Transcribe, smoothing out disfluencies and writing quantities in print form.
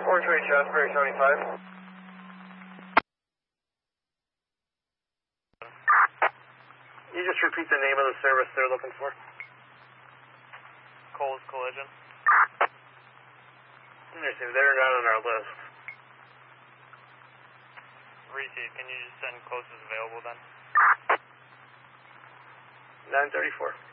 428 Shasbury 75. You just repeat the name of the service they're looking for. Coles Collision. Understood. They're not on our list. Receive. Can you just send closest available then? 934.